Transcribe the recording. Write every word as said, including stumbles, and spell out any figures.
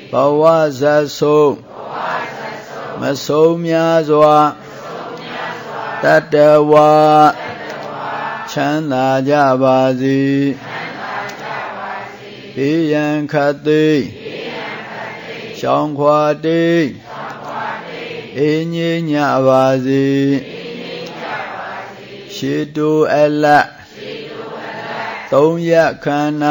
ဘဝဇတ်ဆုံးမဆုံးများစွာတတ္တဝါချမ်းသာကြပါစေဘေးရန်ခတ်သိမ်းရှောင်ခွာတိမ်အေးငြိမ်းကြပါစေရှေးတိုအလတ်သုံးရက်ခန္ဓာ